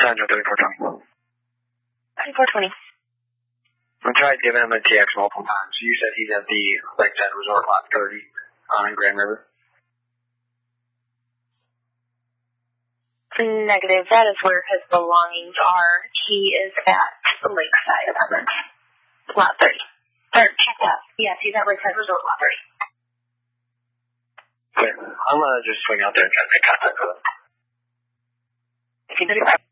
Sandra, 3420. 3420. I tried giving him a TX multiple times. You said he's at the Lakeside Resort Lot 30 on Grand River. Negative. That is where his belongings are. He is at the Lakeside Apartments. Lot 30. Yes, he's at Lakeside Resort Lot 30. Okay, I'm going to just swing out there and try to make contact with him. 1535.